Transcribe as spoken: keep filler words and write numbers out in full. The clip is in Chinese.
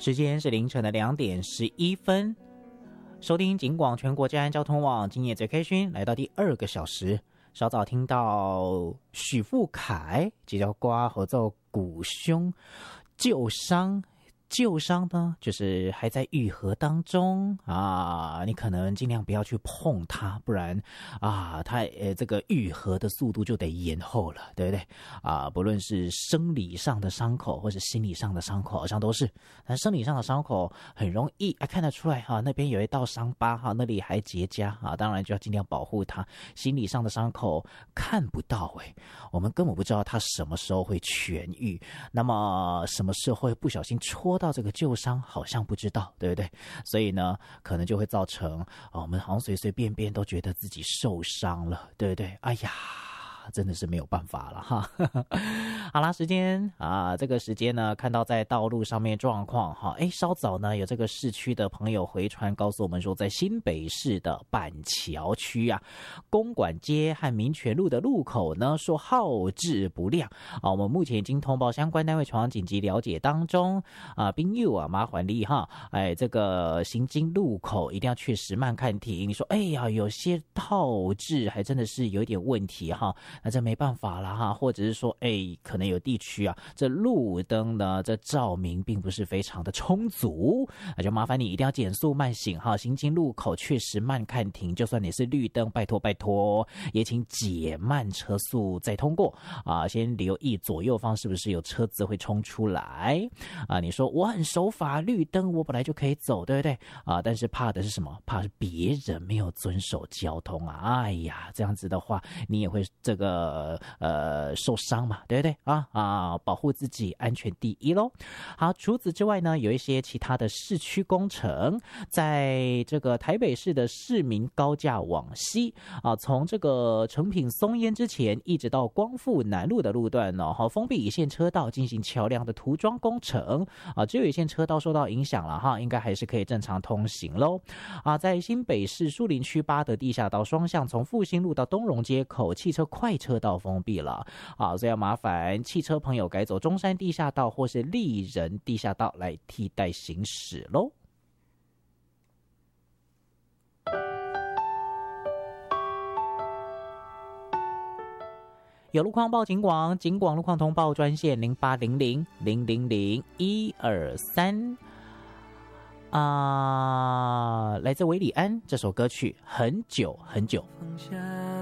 时间是凌晨的两点十一分，收听警广全国治安交通网，今夜最开心来到第二个小时。稍早听到许富凯这条瓜合奏鼓胸旧伤。旧伤呢，就是还在愈合当中啊，你可能尽量不要去碰它，不然啊，它呃这个愈合的速度就得延后了，对不对啊？不论是生理上的伤口或是心理上的伤口，好像都是。但生理上的伤口很容易啊看得出来哈、啊，那边有一道伤疤哈、啊，那里还结痂啊，当然就要尽量保护它。心理上的伤口看不到哎、欸，我们根本不知道它什么时候会痊愈，那么什么时候会不小心戳到到这个旧伤好像不知道，对不对？所以呢，可能就会造成、哦、我们好像随随便便都觉得自己受伤了，对不对？哎呀，真的是没有办法了哈。好啦，时间啊，这个时间呢，看到在道路上面状况哈，哎，稍早呢有这个市区的朋友回传告诉我们说，在新北市的板桥区啊，公馆街和民权路的路口呢，说号志不亮啊。我们目前已经通报相关单位传紧急了解当中啊，朋友啊，麻烦你哈，哎，这个行经路口一定要确实慢看停。你说，哎呀，有些号志还真的是有一点问题哈。那这没办法了哈，或者是说，哎，可能有地区啊，这路灯呢，这照明并不是非常的充足，那就麻烦你一定要减速慢行哈，行经路口确实慢看停，就算你是绿灯，拜托拜托，也请减慢车速再通过啊，先留意左右方是不是有车子会冲出来啊。你说我很守法，绿灯我本来就可以走，对不对啊？但是怕的是什么？怕是别人没有遵守交通啊！哎呀，这样子的话，你也会这个。呃呃，受伤嘛，对不对啊啊？保护自己，安全第一咯。好，除此之外呢，有一些其他的市区工程，在这个台北市的市民高架往西啊，从这个成品松烟之前，一直到光复南路的路段呢、哦，好，封闭一线车道进行桥梁的涂装工程啊，只有一线车道受到影响了哈，应该还是可以正常通行咯。啊，在新北市树林区八德地下道双向，从复兴路到东荣街口，汽车快车道封闭了啊，所以要麻烦汽车朋友改走中山地下道或是立人地下道来替代行驶咯。有路况报警广，警广路况通报专线零八零零零零零一二三。啊，来自韦礼安这首歌曲《很久很久》。